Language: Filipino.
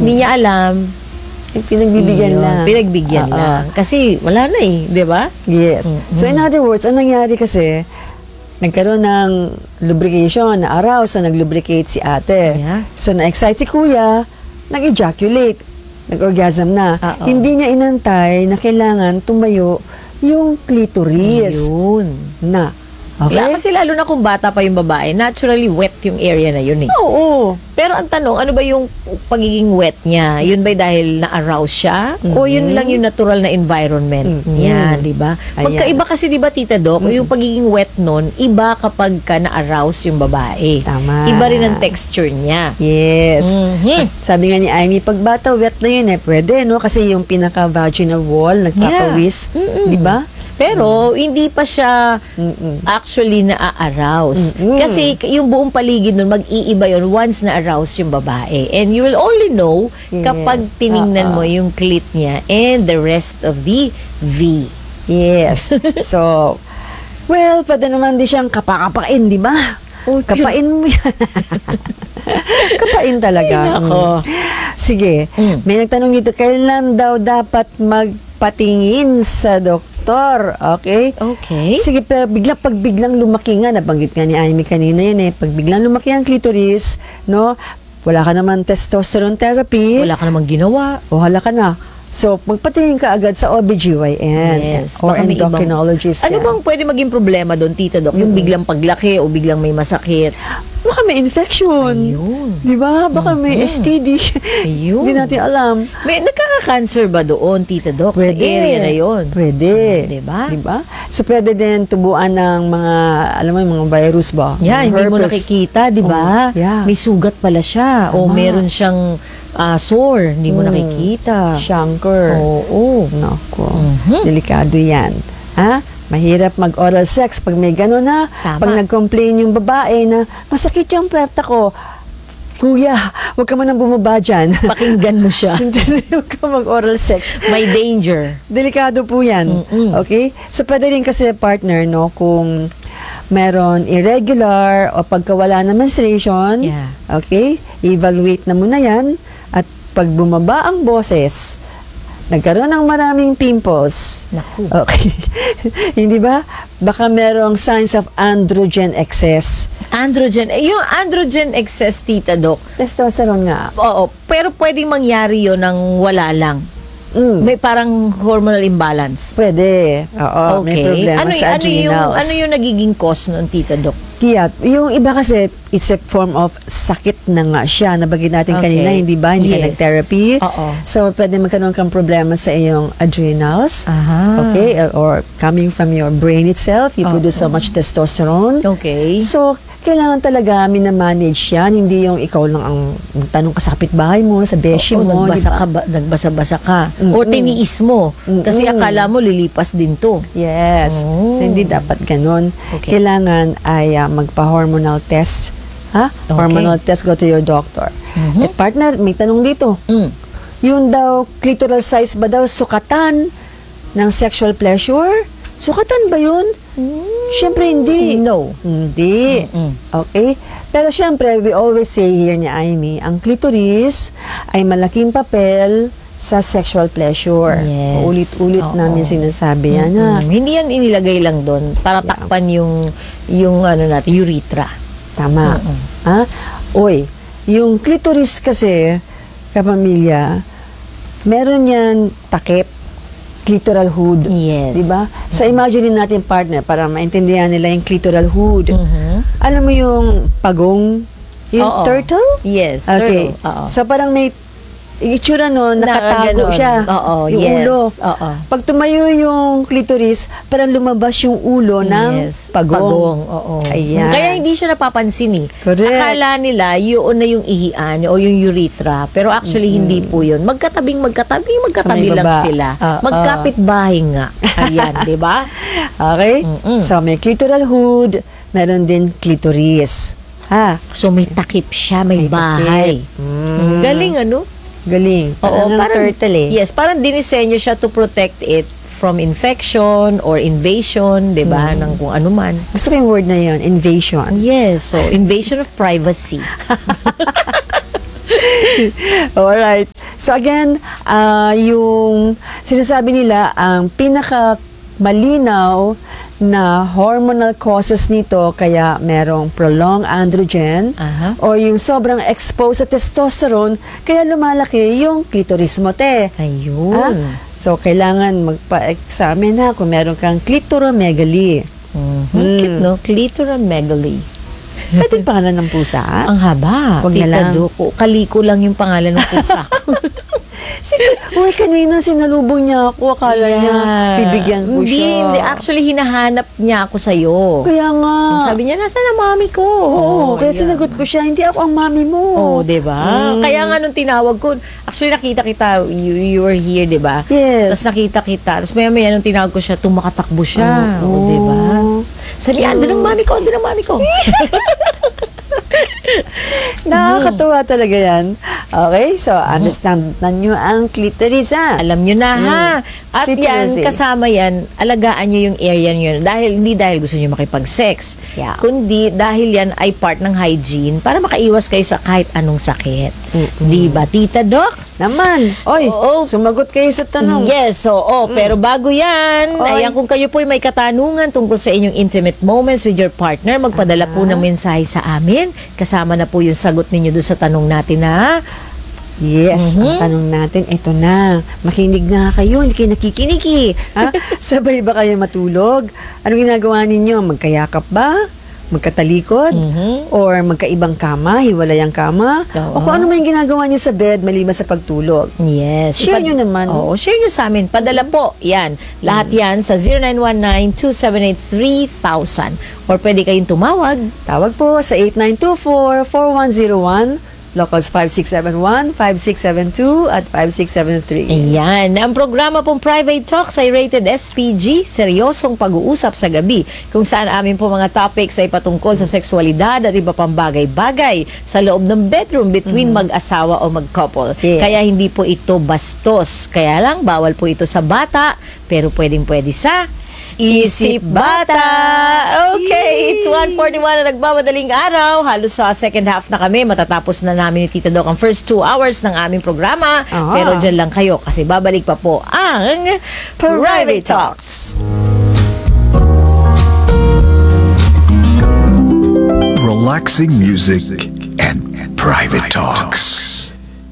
Hindi niya alam. Pinagbibigyan lang. Pinagbigyan lang. Kasi wala na eh, di ba? Yes. So in other words, ang nangyari kasi, nagkaroon ng lubrication, na-arouse, na nag-lubricate si ate. Yeah. So na-excite si kuya, nag-ejaculate, nag-orgasm na. Hindi niya inantay na kailangan tumayo yung clitoris. Yun. Na. Okay? Kaya kasi lalo na kung bata pa yung babae, naturally wet yung area na yun eh. Oo. Pero ang tanong, ano ba yung pagiging wet niya? Yun ba dahil na-arouse siya? O yun lang yung natural na environment niya, di ba? Magkaiba kasi, di ba, Tita Doc, yung pagiging wet nun, iba kapag ka na-arouse yung babae. Tama. Iba rin ang texture niya. Yes. Sabi nga ni Amy, pag bata wet na yun pwede, no? Kasi yung pinaka-vaginal wall, nagpapawis. Di ba? Pero, hindi pa siya actually na-arouse. Kasi yung buong paligid nun, mag-iiba yun once na-arouse yung babae. And you will only know kapag tiningnan mo yung clit niya and the rest of the V. Yes. So, well, pwede naman din siyang kapakapain, di ba? Kapain mo yan. Kapain talaga. Sige. May nagtanong dito, kailan daw dapat magpatingin sa doktor? Okay? Okay. Sige, pero pag biglang lumaki nga, nabanggit nga ni Amy kanina yun pag biglang lumaki ang clitoris, no, wala ka naman testosterone therapy. Wala ka namang ginawa. O hala ka na. So, magpatingin ka agad sa OBGYN or endocrinologist. Ano bang pwede maging problema doon, Tita Doc? Yung biglang paglaki o biglang may masakit? Baka may infection. Ayun. Di ba? Baka may STD. Ayun. Hindi natin alam. May nagkaka-cancer ba doon, Tita Doc? Pwede. Sa area na yon? Pwede. Di ba? Diba? So, pwede din tubuan ng mga, alam mo, yung mga virus ba? Yeah, hindi mo nakikita, di ba? May sugat pala siya. O meron siyang sore, hindi mo nakikita. Chancre. Oo. Naku. Delikado yan. Ha? Mahirap mag-oral sex pag may gano'n na. Tama. Pag nag-complain yung babae na, masakit yung puwerta ko. Kuya, huwag ka man nang bumaba dyan. Pakinggan mo siya. Huwag ka mag-oral sex. May danger. Delikado po yan. Okay? So, pwede rin kasi partner, no, kung meron irregular o pagkawala ng menstruation, okay, evaluate na muna yan. At pag bumaba ang boses, nagkaroon ng maraming pimples. Naku. Okay. Hindi ba? Baka merong signs of androgen excess. Androgen. Yung androgen excess, Tita Doc. Testosterone nga. Oo. Pero pwedeng mangyari yun ng wala lang. May parang hormonal imbalance. Pwede. Oo. May problema sa adrenals. Ano yung nagiging cause nun, Tita Doc? Kaya, yung iba kasi, it's a form of sakit na nga siya. Nabagay natin kanina, hindi ba? Hindi ka nag-therapy. So, pwede magkaroon kang problema sa iyong adrenals. Okay? Or coming from your brain itself, you produce so much testosterone. Okay. So, kailangan talaga minamanage yan. Hindi yung ikaw lang ang tanong ka sa kapitbahay mo, sa beshi mo. Nagbasa-basa ka. O tiniis mo. Kasi akala mo lilipas din to. Yes. So, hindi dapat ganun. Kailangan ay magpa-hormonal test. Hormonal test, go to your doctor. Partner, may tanong dito. Yung daw, clitoral size ba daw sukatan ng sexual pleasure? Sukatan ba yun? Siyempre hindi. No. Hindi. Okay? Pero siyempre, we always say here ni Amy, ang clitoris ay malaking papel sa sexual pleasure. Yes. Ulit-ulit namin sinasabi yan. Hindi yan inilagay lang doon para takpan yung ano natin, urethra. Tama. Uy, yung clitoris kasi, kapamilya, meron yan takip. Clitoral hood. Yes. Diba? So, imagine natin, partner, para maintindihan nila yung clitoral hood. Alam mo yung pagong? Yung turtle? Yes, okay. turtle. So, parang may itsura nun, nakatago siya. Yung ulo. Pag tumayo yung clitoris, parang lumabas yung ulo ng pagong. Ayan. Kaya hindi siya napapansin eh. Correct. Akala nila yun na yung ihian o yung urethra. Pero actually, hindi po yun. Magkatabi lang sila. Magkapit bahay nga. Ayan, di ba? Okay? So, may clitoral hood, meron din clitoris. So, may takip siya, may bahay. Galing, ano? Galing. Parang turtle eh. Yes, parang dinisenyo siya to protect it from infection or invasion, di ba, ng kung ano man. Gusto ko yung word na yun, invasion. Yes, so invasion of privacy. Alright. So again, yung sinasabi nila, ang pinaka malinaw na hormonal causes nito kaya merong prolonged androgen Aha. o yung sobrang exposed sa testosterone kaya lumalaki yung clitoris mo, te. Ayun. So, kailangan magpa-examine ha kung meron kang clitoromegaly. Cute, no? Clitoromegaly. Pwede pangalan ng pusa? Ang haba. Wag na Tita lang. Doko. Kaliko lang yung pangalan ng pusa ko. Uy, kanina sinalubong niya ako. Akala niya, bibigyan ko siya. Hindi. Actually, hinahanap niya ako sa'yo. Kaya nga. Sabi niya, nasaan ang mami ko? Oo, kaya ayan. sinagot ko siya, hindi ako ang mami mo. Oh, 'di ba? Kaya nga nung tinawag ko, actually nakita kita, you were here, 'di ba? Yes. Tapos nakita kita. Tapos maya nung tinawag ko siya, tumatakbo siya. Oo. 'Di ba? Sabi, andun ang mami ko, andun ang mami ko. Nakakatuwa talaga yan. Okay, so understand na nyo ang clitoris, ha? Alam nyo na ha. At Clitoris, yan, kasama yan, alagaan nyo yung area nyo. Hindi dahil gusto nyo makipag-sex. Yeah. Kundi dahil yan ay part ng hygiene para makaiwas kayo sa kahit anong sakit. Di ba, Tita Doc? Naman. Oy, Oo. sumagot kayo sa tanong. Yes, oo. Pero bago yan, Oy. ayan, kung kayo po ay may katanungan tungkol sa inyong intimate moments with your partner, magpadala po ng mensahe sa amin. Kasama na po yung sagot ninyo doon sa tanong natin na Yes, ang tanong natin, ito na. Makinig na kayo, hindi kayo nakikinig eh. Ha? Sabay ba kayo matulog? Anong ginagawa ninyo? Magkayakap ba? Magkatalikod? Or magkaibang kama? Hiwalay ang kama? Oo. O kung ano man yung ginagawa niyo sa bed maliban sa pagtulog? yes. Share nyo naman. Oo, share nyo sa amin. Padala po. Yan. Lahat yan sa 0919-278-3000. Or pwede kayong tumawag. Tawag po sa 8924-4101, locals 5671, 5672, at 5673. Ayan. Ang programa pong Private Talks ay rated SPG, seryosong pag-uusap sa gabi, kung saan amin po mga topics ay patungkol sa sexualidad at iba pang bagay-bagay sa loob ng bedroom between mag-asawa o mag-couple. Yes. Kaya hindi po ito bastos. Kaya lang, bawal po ito sa bata, pero pwedeng-pwede sa Isip Bata! Okay, it's 1:41 na nagbabadaling araw. Halos sa second half na kami. Matatapos na namin ni Tita Doc ang first 2 hours ng aming programa. Aha. Pero dyan lang kayo kasi babalik pa po ang Private Talks. Relaxing music and private talks.